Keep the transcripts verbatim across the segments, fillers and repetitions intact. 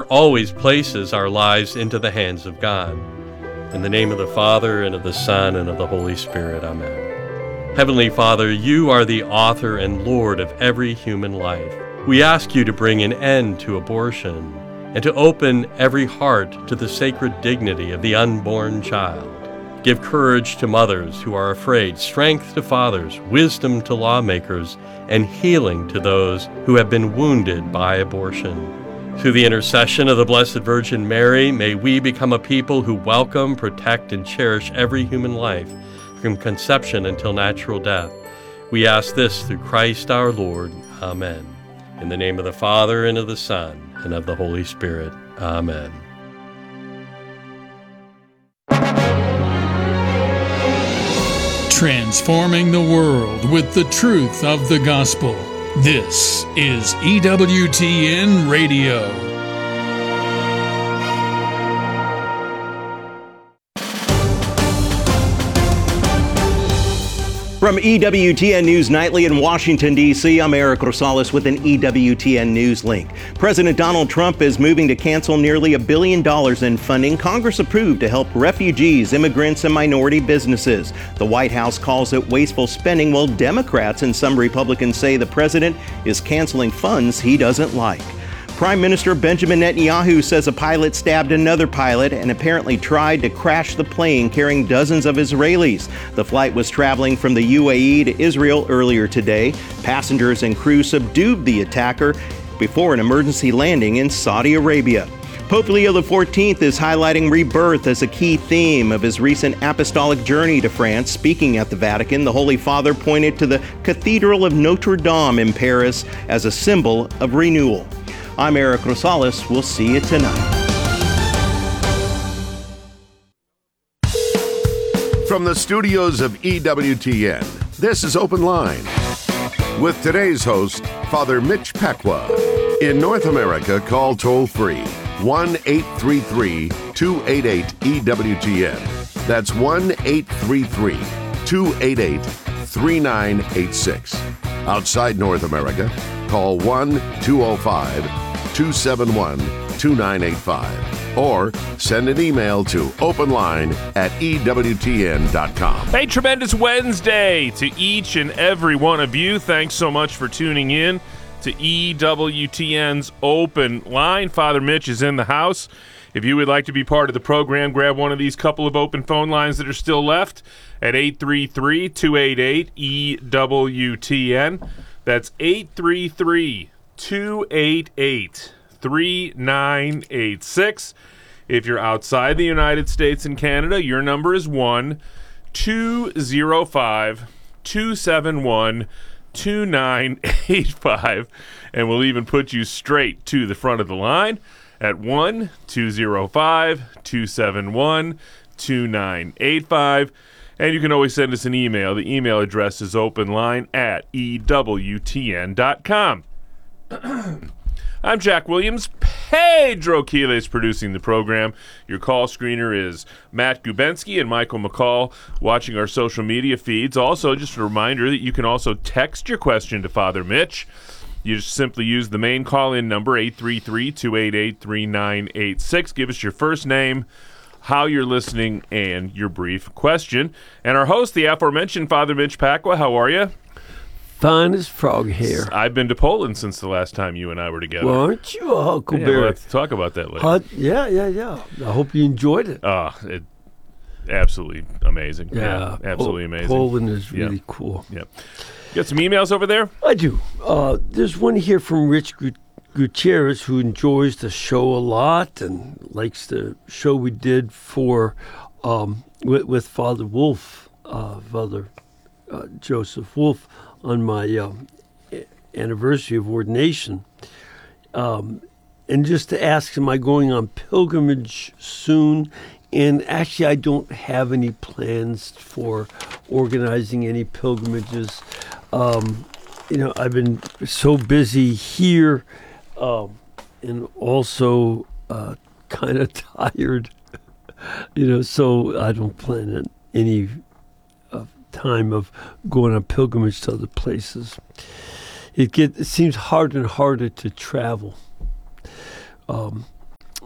always places our lives into the hands of God. In the name of the Father, and of the Son, and of the Holy Spirit. Amen. Heavenly Father, you are the author and Lord of every human life. We ask you to bring an end to abortion and to open every heart to the sacred dignity of the unborn child. Give courage to mothers who are afraid, strength to fathers, wisdom to lawmakers, and healing to those who have been wounded by abortion. Through the intercession of the Blessed Virgin Mary, may we become a people who welcome, protect, and cherish every human life, from conception until natural death. We ask this through Christ our Lord. Amen. In the name of the Father, and of the Son, and of the Holy Spirit. Amen. Transforming the world with the truth of the gospel. This is E W T N Radio. From E W T N News Nightly in Washington, D C, I'm Eric Rosales with an E W T N News link. President Donald Trump is moving to cancel nearly a billion dollars in funding Congress approved to help refugees, immigrants, and minority businesses. The White House calls it wasteful spending, while Democrats and some Republicans say the president is canceling funds he doesn't like. Prime Minister Benjamin Netanyahu says a pilot stabbed another pilot and apparently tried to crash the plane carrying dozens of Israelis. The flight was traveling from the U A E to Israel earlier today. Passengers and crew subdued the attacker before an emergency landing in Saudi Arabia. Pope Leo the fourteenth is highlighting rebirth as a key theme of his recent apostolic journey to France. Speaking at the Vatican, the Holy Father pointed to the Cathedral of Notre Dame in Paris as a symbol of renewal. I'm Eric Rosales. We'll see you tonight. From the studios of E W T N, this is Open Line. With today's host, Father Mitch Pacwa. In North America, call toll-free one eight three three, two eight eight, E W T N. That's one eight three three, two eight eight, three nine eight six. Outside North America, call one two oh five, two seven one, two nine eight five or send an email to openline at E W T N dot com. Hey, tremendous Wednesday to each and every one of you. Thanks so much for tuning in to E W T N's Open Line. Father Mitch is in the house. If you would like to be part of the program, grab one of these couple of open phone lines that are still left at eight three three, two eight eight, E W T N. That's eight three three, two eight eight, three nine eight six. If you're outside the United States and Canada, your number is one two oh five, two seven one, two nine eight five, and we'll even put you straight to the front of the line at one two oh five, two seven one, two nine eight five. And you can always send us an email. The email address is openline at E W T N dot com. I'm Jack Williams. Pedro Quiles producing the program. Your call screener is Matt Gubensky and Michael McCall watching our social media feeds. Also, just a reminder that you can also text your question to Father Mitch. You just simply use the main call-in number, eight three three, two eight eight, three nine eight six. Give us your first name, how you're listening, and your brief question. And our host, the aforementioned Father Mitch Pacwa, how are you? Fine as frog hair. I've been to Poland since the last time you and I were together. Well, aren't you a Huckleberry? Yeah, we'll have to talk about that later. Hot, yeah, yeah, yeah. I hope you enjoyed it. Oh, it absolutely amazing. Yeah, yeah absolutely amazing. Poland is really yeah. cool. Yeah. You got some emails over there? I do. Uh, there's one here from Rich Gu- Gutierrez, who enjoys the show a lot and likes the show we did for um, with, with Father Wolf, uh, Father uh, Joseph Wolf, on my uh, anniversary of ordination. Um, and just to ask, am I going on pilgrimage soon? And actually, I don't have any plans for organizing any pilgrimages. Um, you know, I've been so busy here um, and also uh, kind of tired, you know, so I don't plan on any time of going on pilgrimage to other places. It get it seems harder and harder to travel. Um,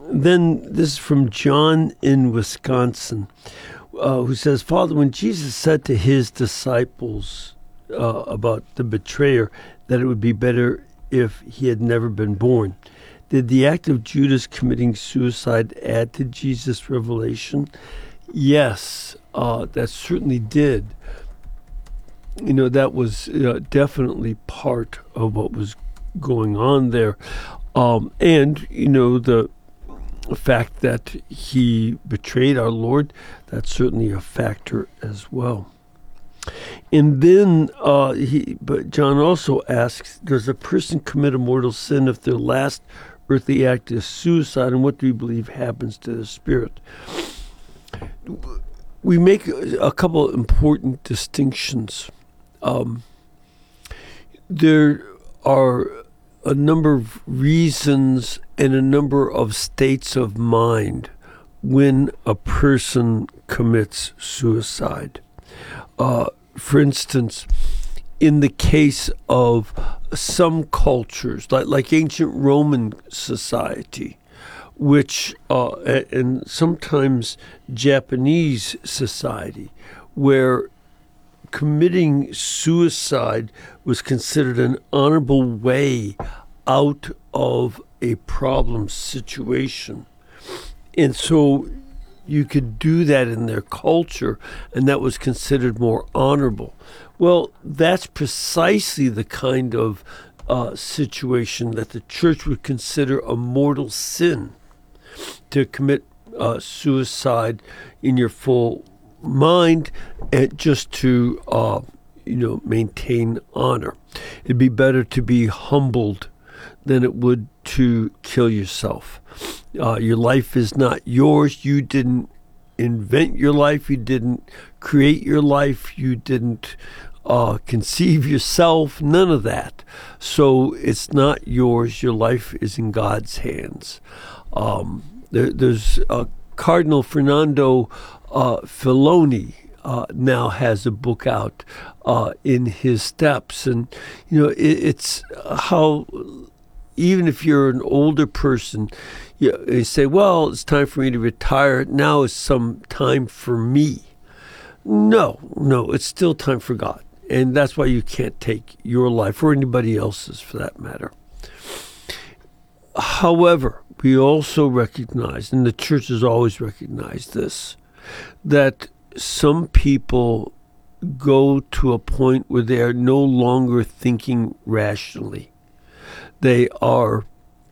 then this is from John in Wisconsin, uh, who says, Father, when Jesus said to his disciples uh, about the betrayer that it would be better if he had never been born, did the act of Judas committing suicide add to Jesus' revelation? Yes, uh, that certainly did. You know, that was uh, definitely part of what was going on there. Um, and, you know, the fact that he betrayed our Lord, that's certainly a factor as well. And then uh, he, but John also asks, does a person commit a mortal sin if their last earthly act is suicide, and what do you believe happens to the spirit? We make a couple of important distinctions. Um, there are a number of reasons and a number of states of mind when a person commits suicide. Uh, for instance, in the case of some cultures, like, like ancient Roman society, which uh, and sometimes Japanese society, where committing suicide was considered an honorable way out of a problem situation. And so you could do that in their culture, and that was considered more honorable. Well, that's precisely the kind of uh, situation that the church would consider a mortal sin, to commit uh, suicide in your full mind, and just to uh, you know maintain honor. It'd be better to be humbled than it would to kill yourself. Uh, your life is not yours. You didn't invent your life. You didn't create your life. You didn't uh, conceive yourself. None of that. So it's not yours. Your life is in God's hands. Um, there, there's uh, Cardinal Fernando uh, Filoni uh, now has a book out uh, in his steps, and you know it, it's how even if you're an older person, you, you say, well, it's time for me to retire. Now is some time for me. No, no, it's still time for God. And that's why you can't take your life, or anybody else's for that matter. However, we also recognize, and the church has always recognized this, that some people go to a point where they are no longer thinking rationally. They are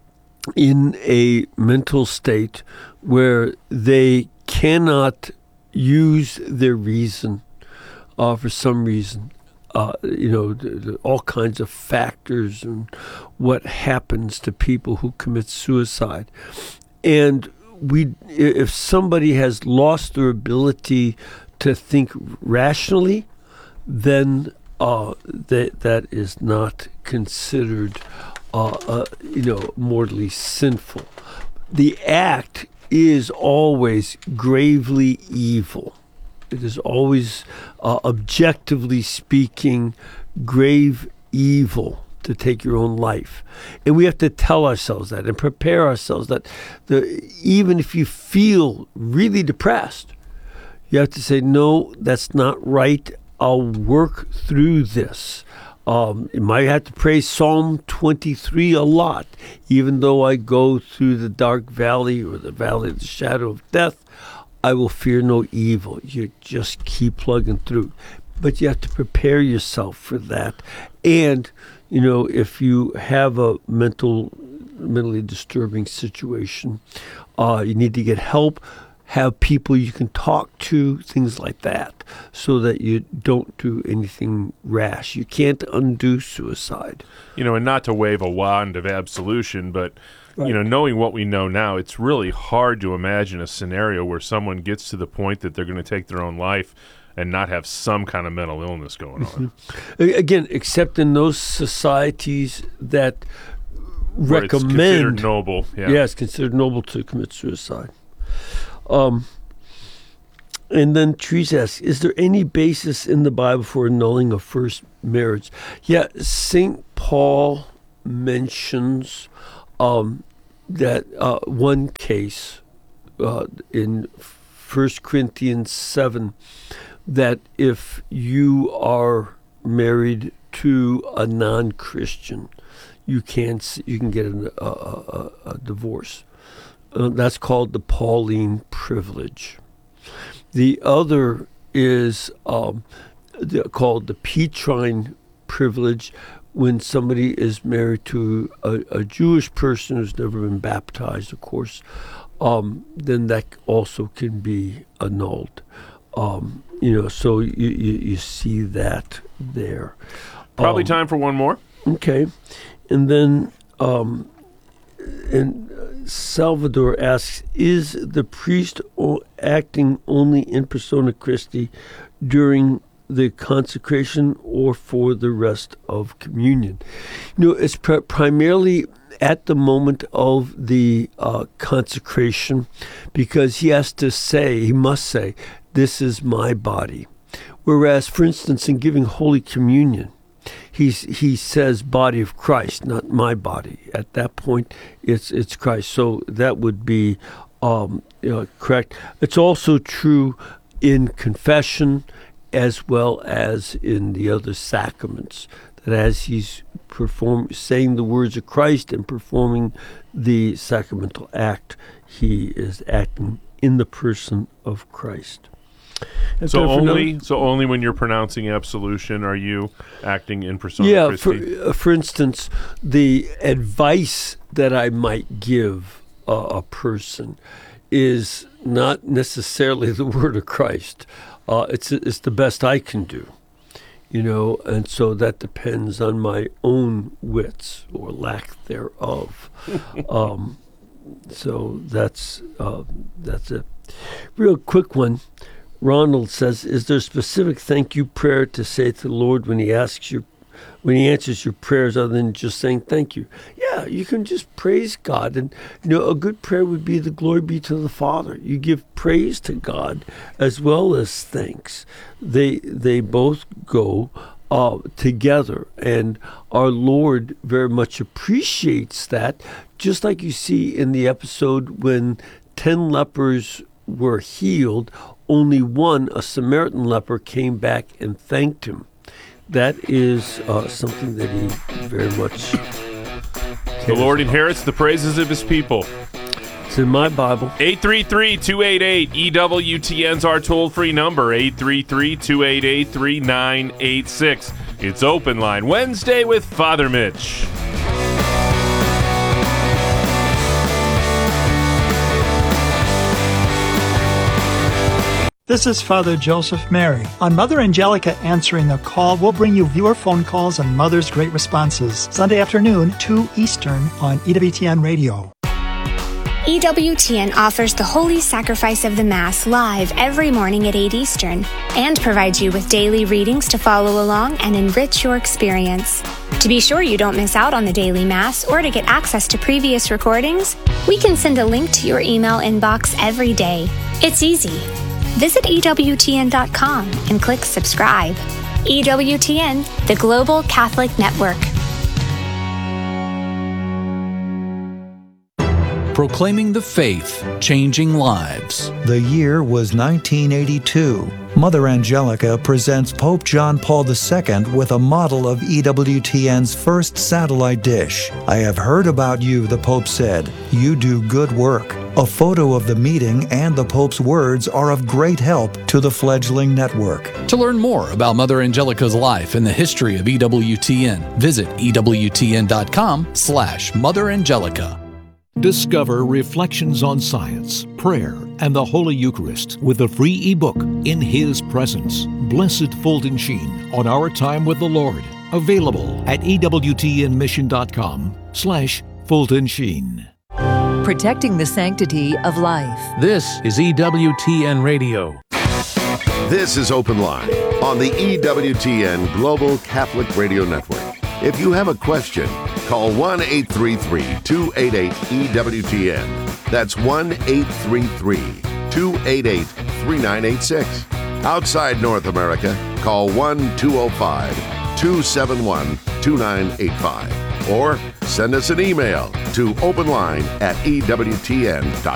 in a mental state where they cannot use their reason uh, for some reason. Uh, you know, the, the, all kinds of factors and what happens to people who commit suicide. And we, if somebody has lost their ability to think rationally, then uh, that that is not considered Uh, uh, you know, mortally sinful. The act is always gravely evil. It is always, uh, objectively speaking, grave evil to take your own life. And we have to tell ourselves that and prepare ourselves that the, even if you feel really depressed, you have to say, no, that's not right. I'll work through this. Um, you might have to pray Psalm twenty-three a lot. Even though I go through the dark valley or the valley of the shadow of death, I will fear no evil. You just keep plugging through. But you have to prepare yourself for that. And, you know, if you have a mental, mentally disturbing situation, uh, you need to get help. Have people you can talk to, things like that, so that you don't do anything rash. You can't undo suicide. You know, and not to wave a wand of absolution, but, right. you know, knowing what we know now, it's really hard to imagine a scenario where someone gets to the point that they're going to take their own life and not have some kind of mental illness going on. Mm-hmm. Again, except in those societies that where recommend... it's considered noble. Yeah. yeah, it's considered noble to commit suicide. Um, and then Teresa asks, is there any basis in the Bible for annulling a first marriage? Yeah, Saint Paul mentions um, that uh, one case uh, in First Corinthians seven, that if you are married to a non-Christian, you can you can get a, a, a divorce. Uh, that's called the Pauline privilege. The other is um, the, called the Petrine privilege, when somebody is married to a, a Jewish person who's never been baptized, of course, um, then that also can be annulled. Um, you know, so you, you, you see that there. Probably um, time for one more. Okay. And then um, and Salvador asks, is the priest o- acting only in persona Christi during the consecration or for the rest of communion? You know, it's pr- primarily at the moment of the uh, consecration, because he has to say, he must say, this is my body. Whereas, for instance, in giving Holy Communion, He's, he says body of Christ, not my body. At that point, it's it's Christ. So that would be um, you know, correct. It's also true in confession as well as in the other sacraments, that as he's perform, saying the words of Christ and performing the sacramental act, he is acting in the person of Christ. And So only, another, so only when you're pronouncing absolution are you acting in persona yeah, Christi? for, uh, for instance, the advice that I might give uh, a person is not necessarily the word of Christ. Uh, it's it's the best I can do, you know, and so that depends on my own wits or lack thereof. um, so that's uh, that's a real quick one. Ronald says, is there a specific thank you prayer to say to the Lord when he asks you, when he answers your prayers, other than just saying thank you? Yeah, you can just praise God. And, you know, a good prayer would be the glory be to the Father. You give praise to God as well as thanks. They, they both go uh, together. And our Lord very much appreciates that, just like you see in the episode when ten lepers were healed. Only one, a Samaritan leper, came back and thanked him. That is uh, something that he very much The Lord inherits the praises of his people. It's in my Bible. eight three three, two eight eight, E W T N's our toll-free number, eight three three, two eight eight, three nine eight six. It's Open Line Wednesday with Father Mitch. This is Father Joseph Mary. On Mother Angelica Answering the Call, we'll bring you viewer phone calls and Mother's Great Responses. Sunday afternoon, two Eastern on E W T N Radio. E W T N offers the Holy Sacrifice of the Mass live every morning at eight Eastern and provides you with daily readings to follow along and enrich your experience. To be sure you don't miss out on the daily Mass or to get access to previous recordings, we can send a link to your email inbox every day. It's easy. Visit E W T N dot com and click subscribe. E W T N, the Global Catholic Network. Proclaiming the faith, changing lives. The year was nineteen eighty-two. Mother Angelica presents Pope John Paul the Second with a model of E W T N's first satellite dish. I have heard about you, the Pope said. You do good work. A photo of the meeting and the Pope's words are of great help to the fledgling network. To learn more about Mother Angelica's life and the history of E W T N, visit E W T N dot com slash Mother Angelica. Discover Reflections on Science, Prayer, and the Holy Eucharist with a free ebook, In His Presence, Blessed Fulton Sheen on Our Time with the Lord. Available at E W T N mission dot com slash Fulton Sheen. Protecting the sanctity of life. This is E W T N Radio. This is Open Line on the E W T N Global Catholic Radio Network. If you have a question, call one eight three three, two eight eight, E W T N. That's one eight three three, two eight eight, three nine eight six. Outside North America, call one two oh five, two seven one, two nine eight five. Or Send us an email to openline at E W T N dot